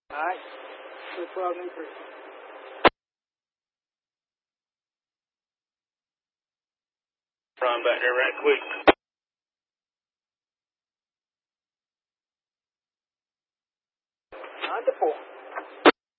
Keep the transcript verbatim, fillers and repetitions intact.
All right. two twelve new three. Run back there right quick. Nine to four.